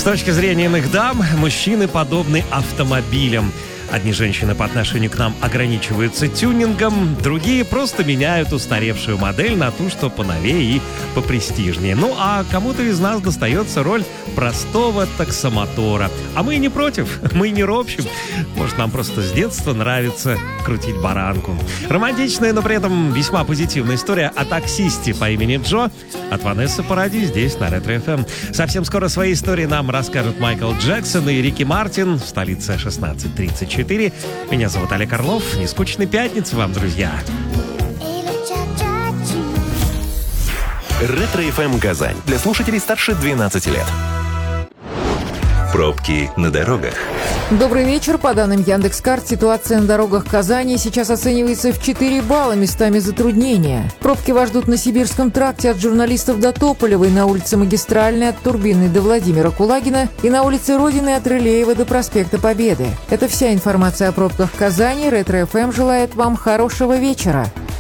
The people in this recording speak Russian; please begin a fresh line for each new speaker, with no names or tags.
С точки зрения иных дам, мужчины подобны автомобилям. Одни женщины по отношению к нам ограничиваются тюнингом, другие просто меняют устаревшую модель на ту, что поновее и попрестижнее. Ну а кому-то из нас достается роль простого таксомотора. А мы и не против, мы и не ропщим. Может, нам просто с детства нравится крутить баранку. Романтичная, но при этом весьма позитивная история о таксисте по имени Джо от Ванессы Паради здесь, на Ретро FM. Совсем скоро свои истории нам расскажут Майкл Джексон и Рики Мартин в столице 16:34. Меня зовут Олег Орлов. Нескучной пятницы вам, друзья.
Ретро FM Казань. Для слушателей старше 12 лет. Пробки на дорогах.
Добрый вечер. По данным Яндекс.Карт, ситуация на дорогах Казани сейчас оценивается в 4 балла, местами затруднения. Пробки вас ждут на Сибирском тракте от журналистов до Тополевой, на улице Магистральной от Турбинной до Владимира Кулагина и на улице Родины от Рылеева до проспекта Победы. Это вся информация о пробках в Казани. Ретро FM желает вам хорошего вечера.